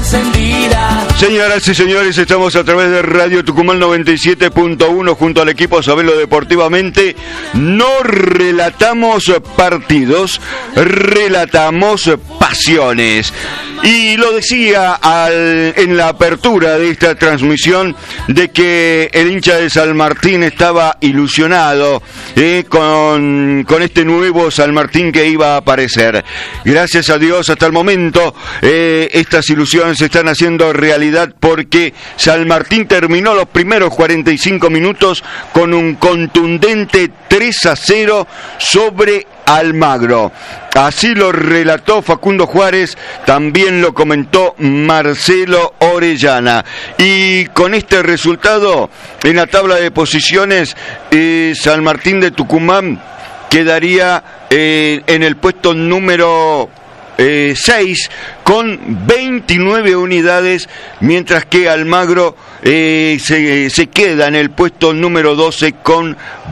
encendida. Señoras y señores, estamos a través de Radio Tucumán 97.1 junto al equipo Sabelo Deportivamente. No relatamos partidos, relatamos pasiones. Y lo decía en la apertura de esta transmisión de que el hincha de San Martín estaba ilusionado con este nuevo San Martín que iba a aparecer. Gracias a Dios, hasta el momento estas ilusiones se están haciendo realidad porque San Martín terminó los primeros 45 minutos con un contundente 3-0 sobre Almagro. Así lo relató Facundo Juárez, también lo comentó Marcelo Orellana. Y con este resultado, en la tabla de posiciones, San Martín de Tucumán quedaría en el puesto número 6 con 29 unidades, mientras que Almagro se queda en el puesto número 12 con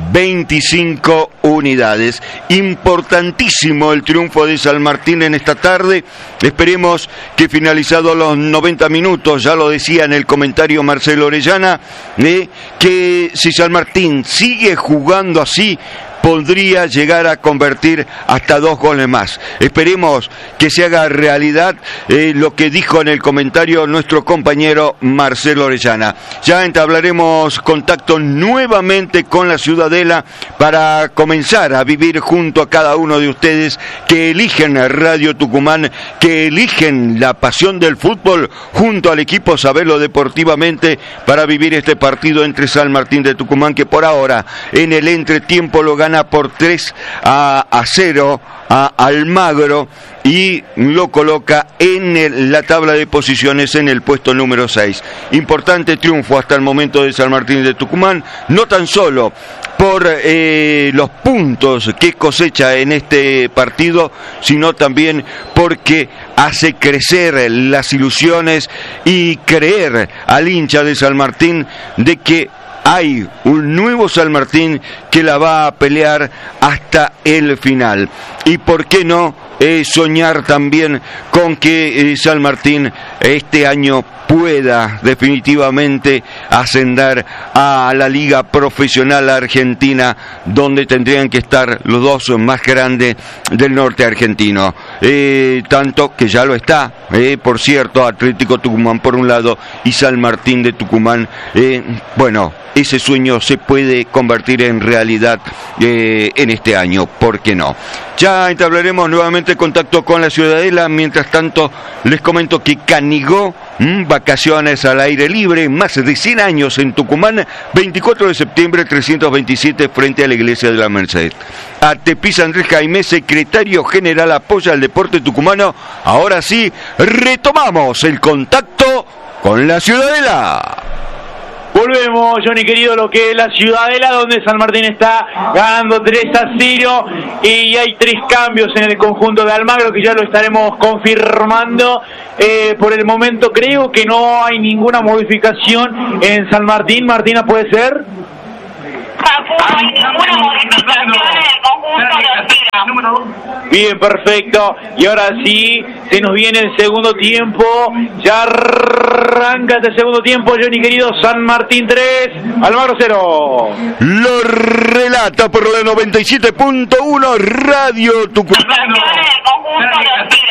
25 unidades. Importantísimo el triunfo de San Martín en esta tarde. Esperemos que finalizados los 90 minutos, ya lo decía en el comentario Marcelo Orellana, que si San Martín sigue jugando así, podría llegar a convertir hasta 2 goles más. Esperemos que se haga realidad lo que dijo en el comentario nuestro compañero Marcelo Orellana. Ya entablaremos contacto nuevamente con la Ciudadela para comenzar a vivir junto a cada uno de ustedes que eligen Radio Tucumán, que eligen la pasión del fútbol junto al equipo Sabelo Deportivamente para vivir este partido entre San Martín de Tucumán, que por ahora en el entretiempo lo gana por 3-0 a Almagro y lo coloca en la tabla de posiciones en el puesto número 6. Importante triunfo hasta el momento de San Martín de Tucumán, no tan solo por los puntos que cosecha en este partido, sino también porque hace crecer las ilusiones y creer al hincha de San Martín de que hay un nuevo San Martín que la va a pelear hasta el final. Y por qué no soñar también con que San Martín este año pueda definitivamente ascender a la Liga Profesional Argentina, donde tendrían que estar los dos más grandes del norte argentino. Tanto que ya lo está, por cierto, Atlético Tucumán por un lado y San Martín de Tucumán. Bueno, ese sueño se puede convertir en realidad en este año, ¿por qué no? Ya entablaremos nuevamente contacto con la Ciudadela. Mientras tanto, les comento que Canigó, vacaciones al aire libre, más de 100 años en Tucumán, 24 de septiembre 327 frente a la iglesia de la Merced. Atepis Andrés Jaime, secretario general, apoya al deporte tucumano. Ahora sí, retomamos el contacto con la Ciudadela. Volvemos, Johnny querido, lo que es la Ciudadela, donde San Martín está ganando 3-0 y hay 3 cambios en el conjunto de Almagro que ya lo estaremos confirmando. Por el momento creo que no hay ninguna modificación en San Martín. Martina, ¿puede ser? No hay ninguna modificación en el conjunto de Tira. Bien, perfecto. Y ahora sí, se nos viene el segundo tiempo. Ya arranca este segundo tiempo, Johnny querido. San Martín 3, Almagro 0. Lo relata por la 97.1 Radio Tucumán.